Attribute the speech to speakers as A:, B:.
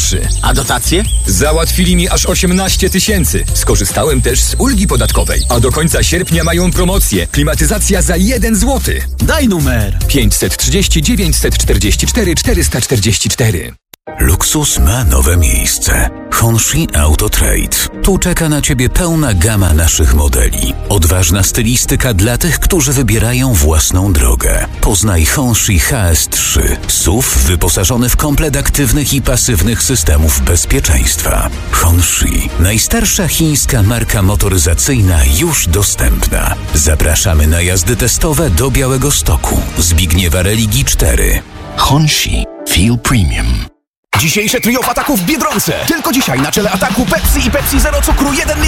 A: droższy.
B: A dotacje?
A: Załatwili mi aż 18 000. Skorzystałem też z ulgi podatkowej. A do końca sierpnia mają promocję. Klimatyzacja za 1 zł.
B: Daj numer.
A: 530 944 444.
C: Luksus ma nowe miejsce. Honshi Auto Trade. Tu czeka na Ciebie pełna gama naszych modeli. Odważna stylistyka dla tych, którzy wybierają własną drogę. Poznaj Honshi HS3. SUV wyposażony w komplet aktywnych i pasywnych systemów bezpieczeństwa. Honshi. Najstarsza chińska marka motoryzacyjna już dostępna. Zapraszamy na jazdy testowe do Białegostoku. Zbigniewa Religi 4.
D: Honshi. Feel premium.
E: Dzisiejsze trio w Ataku w Biedronce. Tylko dzisiaj na czele Ataku Pepsi i Pepsi Zero cukru 1